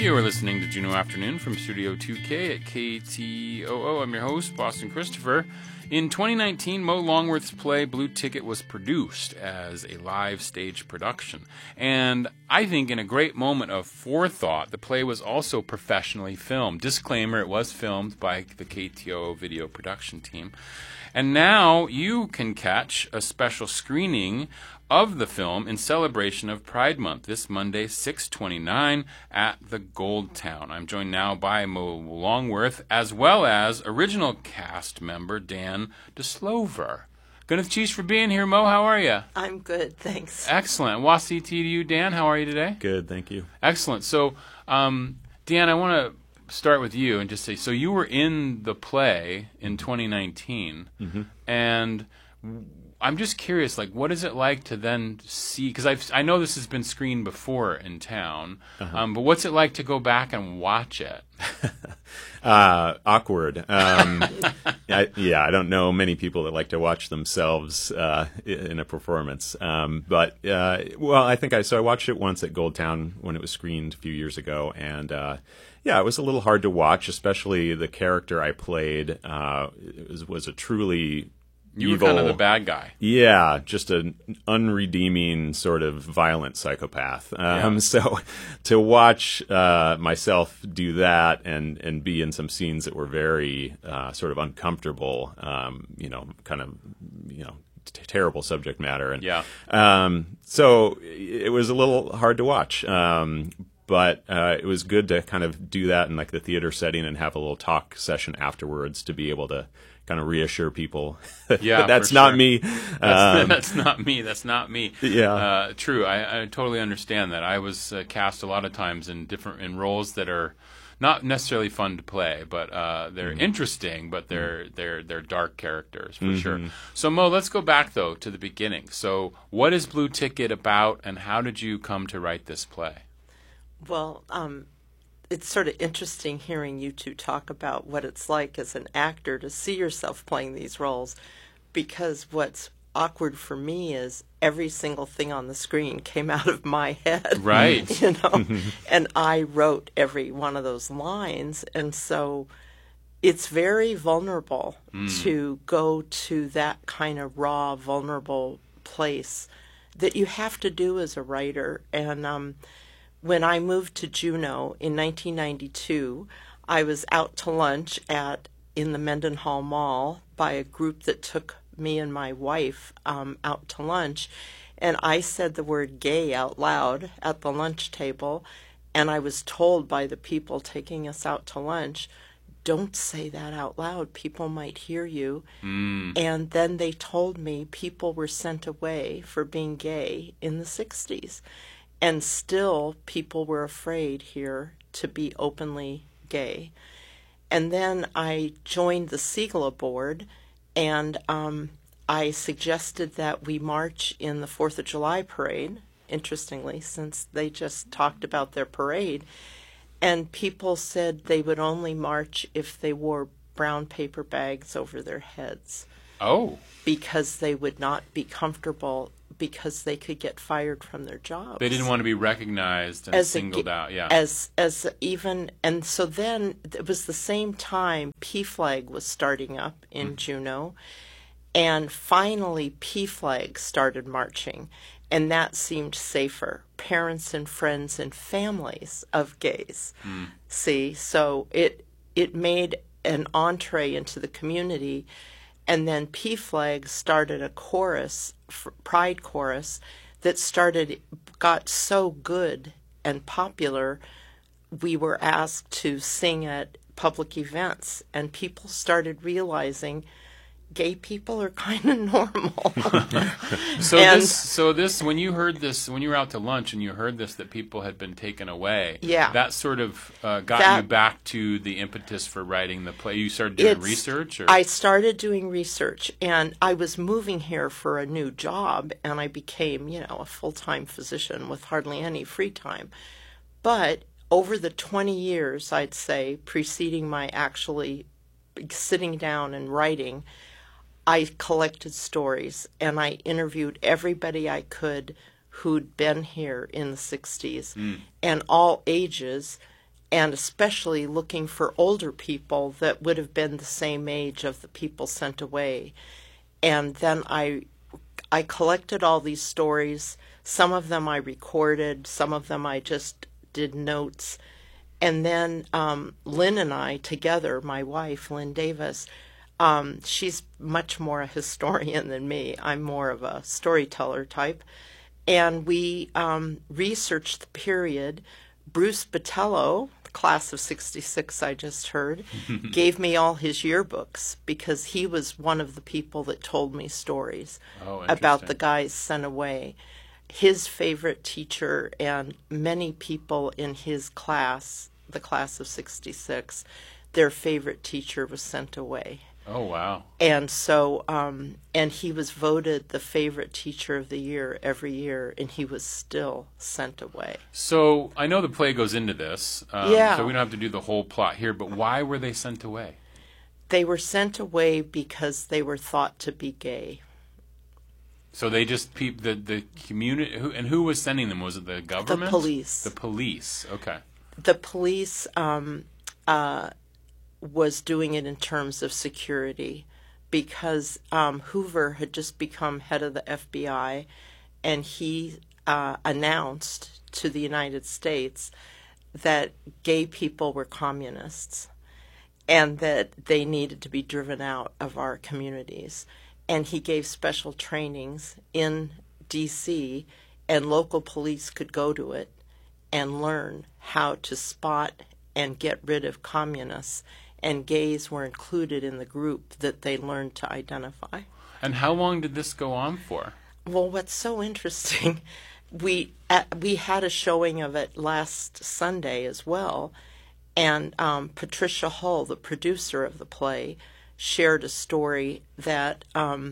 You are listening to Juneau Afternoon from Studio 2K at KTOO. I'm your host, Boston Christopher. In 2019, Mo Longworth's play Blue Ticket was produced as a live stage production. And I think in a great moment of forethought, the play was also professionally filmed. Disclaimer, it was filmed by the KTOO video production team. And now you can catch a special screening of the film in celebration of Pride Month this Monday, 6/29 at the Gold Town. I'm joined now by Mo Longworth as well as original cast member Dan DeSlover. Gwyneth Cheese for being here. Mo, how are you? I'm good, thanks. Excellent. Wasiti to you, Dan. How are you today? Good, thank you. Excellent. So, Dan, I want to start with you and just say, so you were in the play in 2019, and I'm just curious, like, what is it like to then see? Because I know this has been screened before in town, but what's it like to go back and watch it? Awkward. I don't know many people that like to watch themselves in a performance. But I think I watched it once at Gold Town when it was screened a few years ago, and it was a little hard to watch, especially the character I played was a truly You evil, were kind of the bad guy. Yeah, just an unredeeming sort of violent psychopath. So to watch myself do that and be in some scenes that were very sort of uncomfortable, terrible subject matter. And so it was a little hard to watch. But it was good to kind of do that in like the theater setting and have a little talk session afterwards to be able to kind of reassure people that that's not me. That's not me. That's not me. Yeah. True. I totally understand that. I was cast a lot of times in roles that are not necessarily fun to play, but they're interesting, but they're dark characters for sure. So Mo, let's go back though to the beginning. So what is Blue Ticket about, and how did you come to write this play? Well, it's sort of interesting hearing you two talk about what it's like as an actor to see yourself playing these roles, because what's awkward for me is every single thing on the screen came out of my head. Right. And I wrote every one of those lines, and so it's very vulnerable to go to that kind of raw, vulnerable place that you have to do as a writer. And when I moved to Juneau in 1992, I was out to lunch in the Mendenhall Mall by a group that took me and my wife out to lunch, and I said the word gay out loud at the lunch table, and I was told by the people taking us out to lunch, don't say that out loud, people might hear you. And then they told me people were sent away for being gay in the 60s. And still, people were afraid here to be openly gay. And then I joined the Sigla board, and I suggested that we march in the 4th of July parade, interestingly, since they just talked about their parade. And people said they would only march if they wore brown paper bags over their heads. Oh. Because they would not be comfortable, because they could get fired from their jobs. They didn't want to be recognized and singled out, And so then it was the same time PFLAG was starting up in Juneau, and finally PFLAG started marching, and that seemed safer. Parents and friends and families of gays. See, so it made an entree into the community. And then PFLAG started a chorus, Pride chorus, that got so good and popular, we were asked to sing at public events, and people started realizing gay people are kind of normal. So this, when you heard this, when you were out to lunch and you heard this, that people had been taken away, that sort of got you back to the impetus for writing the play. You started doing research? Or? I started doing research, and I was moving here for a new job, and I became, a full-time physician with hardly any free time. But over the 20 years, I'd say, preceding my actually sitting down and writing, I collected stories, and I interviewed everybody I could who'd been here in the 60s, and all ages, and especially looking for older people that would have been the same age of the people sent away. And then I collected all these stories. Some of them I recorded, some of them I just did notes. And then Lynn and I together, my wife, Lynn Davis, she's much more a historian than me. I'm more of a storyteller type. And we researched the period. Bruce Botello, the class of 66 I just heard, gave me all his yearbooks because he was one of the people that told me stories about the guys sent away. His favorite teacher and many people in his class, the class of 66, their favorite teacher was sent away. Oh, wow. And so, and he was voted the favorite teacher of the year every year, and he was still sent away. So, I know the play goes into this, so we don't have to do the whole plot here, but why were they sent away? They were sent away because they were thought to be gay. So they just the community, who was sending them? Was it the government? The police. The police, okay. The police was doing it in terms of security because Hoover had just become head of the FBI, and he announced to the United States that gay people were communists and that they needed to be driven out of our communities. And he gave special trainings in D.C., and local police could go to it and learn how to spot and get rid of communists. And gays were included in the group that they learned to identify. And how long did this go on for? Well, what's so interesting, we had a showing of it last Sunday as well, and Patricia Hull, the producer of the play, shared a story that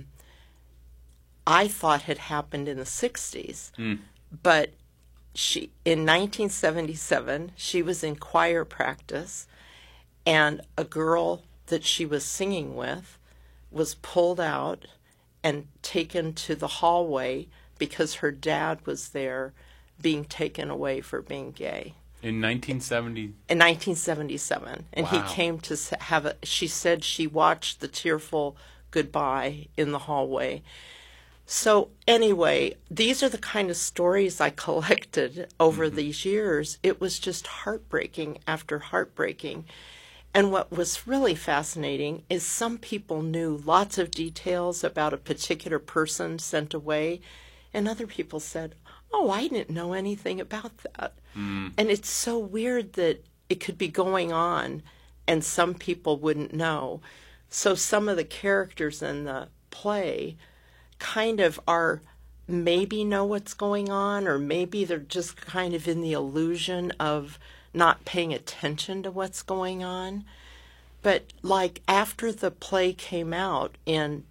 I thought had happened in the 60s. But in 1977, she was in choir practice, and a girl that she was singing with was pulled out and taken to the hallway because her dad was there being taken away for being gay. In 1970? In 1977. And wow. He came to have she said she watched the tearful goodbye in the hallway. So anyway, these are the kind of stories I collected over these years. It was just heartbreaking after heartbreaking. And what was really fascinating is some people knew lots of details about a particular person sent away, and other people said, oh, I didn't know anything about that. And it's so weird that it could be going on and some people wouldn't know. So some of the characters in the play kind of are maybe know what's going on, or maybe they're just kind of in the illusion of not paying attention to what's going on. But like after the play came out in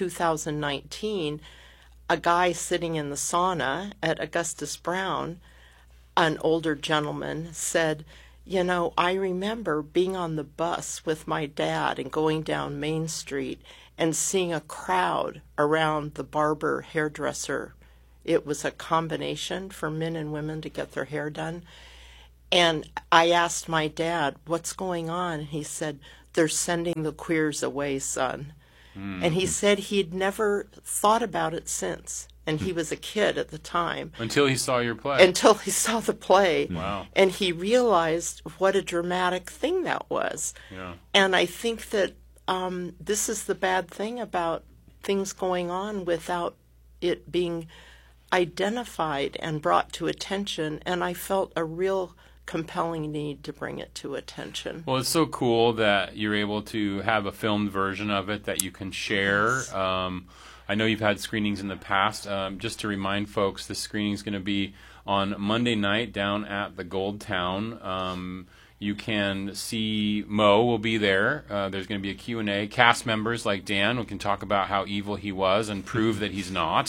2019, a guy sitting in the sauna at Augustus Brown, an older gentleman, said, you know, I remember being on the bus with my dad and going down Main Street and seeing a crowd around the barber hairdresser. It was a combination for men and women to get their hair done. And I asked my dad, what's going on? And he said, they're sending the queers away, son. And he said he'd never thought about it since. And he was a kid at the time. Until he saw your play. Until he saw the play. Wow. And he realized what a dramatic thing that was. Yeah. And I think that this is the bad thing about things going on without it being identified and brought to attention. And I felt a real compelling need to bring it to attention. Well, it's so cool that you're able to have a filmed version of it that you can share. Yes. I know you've had screenings in the past. Just to remind folks, this screening is going to be on Monday night down at the Gold Town. You can see Mo will be there. There's going to be a Q&A. Cast members like Dan who can talk about how evil he was and prove that he's not.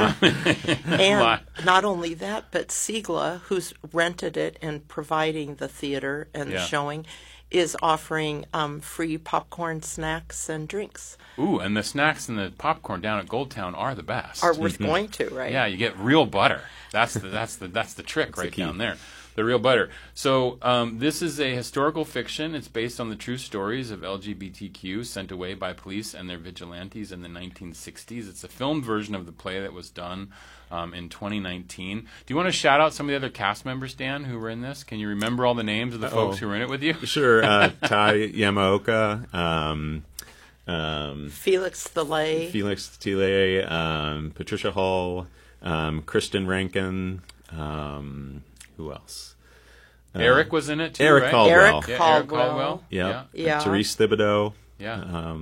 And not only that, but Sigla, who's rented it and providing the theater and the showing, is offering free popcorn, snacks, and drinks. Ooh, and the snacks and the popcorn down at Gold Town are the best. Are worth going to, right? Yeah, you get real butter. That's the trick right down there. The real butter. So this is a historical fiction. It's based on the true stories of LGBTQ sent away by police and their vigilantes in the 1960s. It's a filmed version of the play that was done in 2019. Do you want to shout out some of the other cast members, Dan, who were in this? Can you remember all the names of the folks who were in it with you? Sure. Tai Yamaoka, Felix Thiele, Patricia Hall, Kristen Rankin, who else? Eric was in it too, Eric right? Caldwell. Eric Caldwell. Yep. Yeah. Therese Thibodeau. Yeah.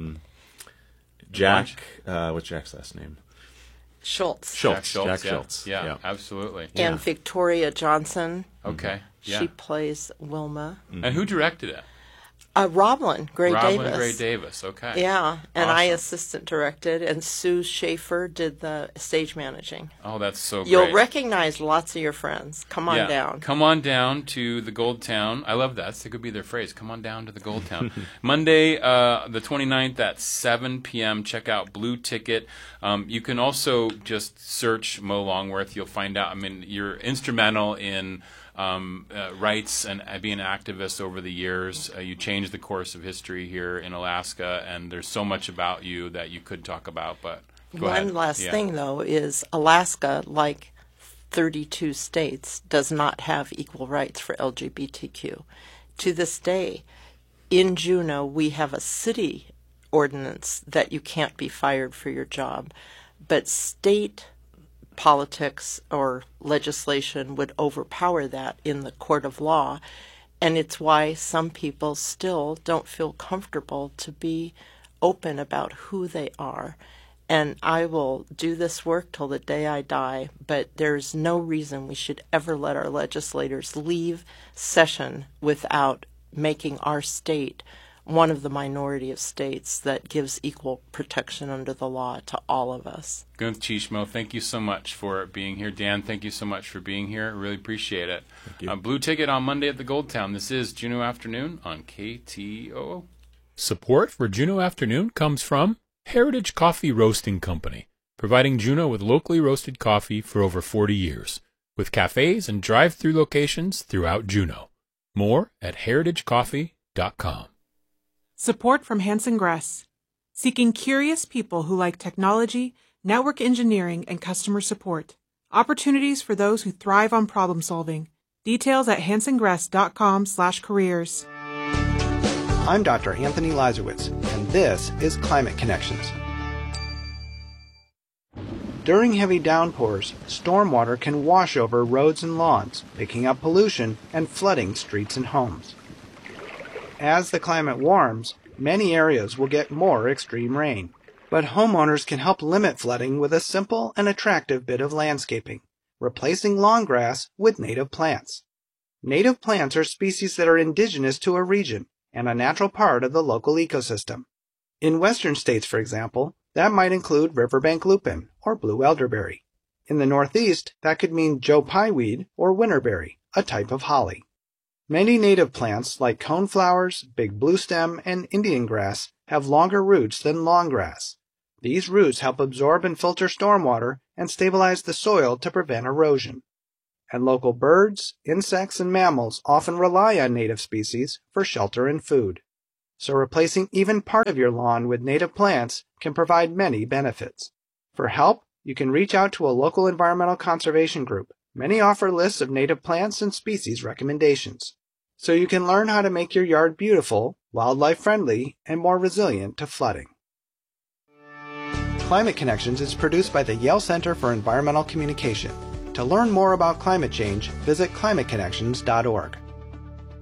Jack. What's Jack's last name? Schultz. Jack yeah. Schultz. Yeah, absolutely. And Victoria Johnson. Okay. Yeah. She plays Wilma. And who directed it? Roblin Gray Davis. Okay. Yeah, and Awesome. I assistant directed, and Sue Schaefer did the stage managing. Oh, that's so great. You'll recognize lots of your friends. Come on down. Come on down to the Gold Town. I love that. That could be their phrase. Come on down to the Gold Town. Monday, the 29th at 7 p.m. Check out Blue Ticket. You can also just search Mo Longworth. You'll find out. I mean, you're instrumental in rights and being an activist over the years. You changed the course of history here in Alaska, and there's so much about you that you could talk about. But go ahead. One last thing, though, is Alaska, like 32 states, does not have equal rights for LGBTQ. To this day, in Juneau, we have a city ordinance that you can't be fired for your job, but state politics or legislation would overpower that in the court of law, and it's why some people still don't feel comfortable to be open about who they are. And I will do this work till the day I die, but there's no reason we should ever let our legislators leave session without making our state one of the minority of states that gives equal protection under the law to all of us. Gunth Chishmo, thank you so much for being here. Dan, thank you so much for being here. I really appreciate it. Thank you. Blue Ticket on Monday at the Gold Town. This is Juneau Afternoon on KTOO. Support for Juneau Afternoon comes from Heritage Coffee Roasting Company, providing Juneau with locally roasted coffee for over 40 years, with cafes and drive-through locations throughout Juneau. More at heritagecoffee.com. Support from Hanson Gress, seeking curious people who like technology, network engineering, and customer support. Opportunities for those who thrive on problem solving. Details at hansongress.com/careers. I'm Dr. Anthony Lazarowitz, and this is Climate Connections. During heavy downpours, stormwater can wash over roads and lawns, picking up pollution and flooding streets and homes. As the climate warms, many areas will get more extreme rain. But homeowners can help limit flooding with a simple and attractive bit of landscaping, replacing lawn grass with native plants. Native plants are species that are indigenous to a region and a natural part of the local ecosystem. In western states, for example, that might include riverbank lupin or blue elderberry. In the Northeast, that could mean Joe Pyeweed or winterberry, a type of holly. Many native plants like coneflowers, big bluestem, and Indian grass have longer roots than long grass. These roots help absorb and filter stormwater and stabilize the soil to prevent erosion. And local birds, insects, and mammals often rely on native species for shelter and food. So replacing even part of your lawn with native plants can provide many benefits. For help, you can reach out to a local environmental conservation group. Many offer lists of native plants and species recommendations. So you can learn how to make your yard beautiful, wildlife-friendly, and more resilient to flooding. Climate Connections is produced by the Yale Center for Environmental Communication. To learn more about climate change, visit climateconnections.org.